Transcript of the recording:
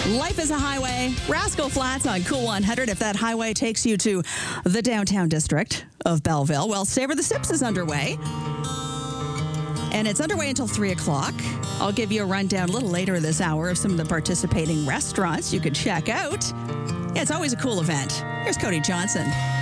Life is a highway. Rascal Flats on Cool 100. If that highway takes you to the downtown district of Belleville, well, Savor the Sips is underway. And it's underway until 3 o'clock. I'll give you a rundown a little later this hour of some of the participating restaurants you could check out. Yeah, it's always a cool event. Here's Cody Johnson.